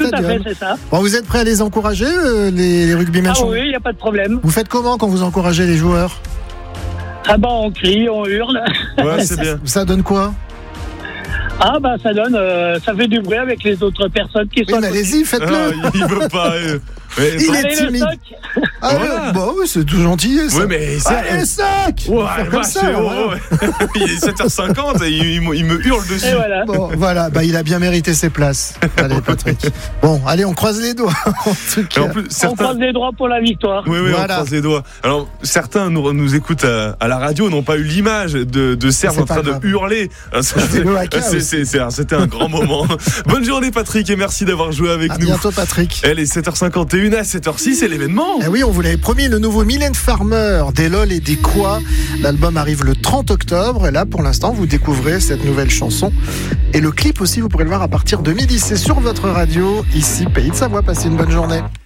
tout stadium. à fait, c'est ça. Bon, vous êtes prêts à les encourager, les rugbymen? Ah oui, il n'y a pas de problème. Vous faites comment quand vous encouragez les joueurs? Ah bah, on crie, on hurle. Ouais, c'est bien. Ça donne quoi? Ah bah, ça donne, ça fait du bruit avec les autres personnes qui Oui, sont mais à côté. allez-y, faites-le. Ah, il veut pas. Mais, Il est Allez, le timide. stock. Ah Voilà. bah oui, c'est tout gentil. Ça. Ouais, mais c'est. Allez, sac. Ouais, Faire comme ça. Voilà. Il est 7h50 et il me hurle dessus. Et voilà. Bon, voilà, bah, il a bien mérité ses places. Allez, Patrick. Bon, allez, on croise les doigts. En tout Et en cas. plus, On certains. croise les droits pour la victoire. Oui, Voilà. on croise les doigts. Alors, certains nous écoutent à la radio, n'ont pas eu l'image de Serge C'est en train pas de grave. hurler. C'est le haka aussi. C'était un grand moment. Bonne journée, Patrick, et merci d'avoir joué avec À nous. bientôt, Patrick. Elle est 7h51 à 7h06, c'est l'événement. Eh oui, on vous l'avait promis, le nouveau Mylène Farmer, des LOL et des Quoi. L'album arrive le 30 octobre. Et là, pour l'instant, vous découvrez cette nouvelle chanson. Et le clip aussi, vous pourrez le voir à partir de midi. C'est sur votre radio, ici, Pays de Savoie. Passez une bonne journée.